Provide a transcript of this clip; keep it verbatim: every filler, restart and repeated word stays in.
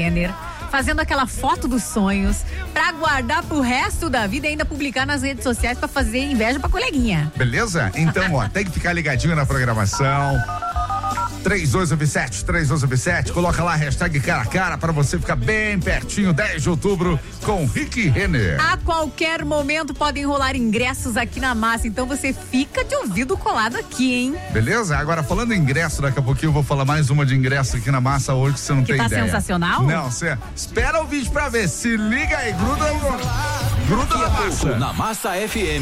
Renner, fazendo aquela foto dos sonhos pra guardar pro resto da vida e ainda publicar nas redes sociais pra fazer inveja pra coleguinha. Beleza? Então, ó, tem que ficar ligadinho na programação. três dois nove sete, três dois nove sete, coloca lá a hashtag cara a cara pra você ficar bem pertinho, dez de outubro com Rick Renner. A qualquer momento podem rolar ingressos aqui na Massa, então você fica de ouvido colado aqui, hein? Beleza? Agora falando em ingresso, daqui a pouquinho eu vou falar mais uma de ingresso aqui na Massa hoje que você não que tem tá ideia. Sensacional? Não, você espera o vídeo pra ver, se liga aí, gruda, gruda na Massa. Na Massa F M.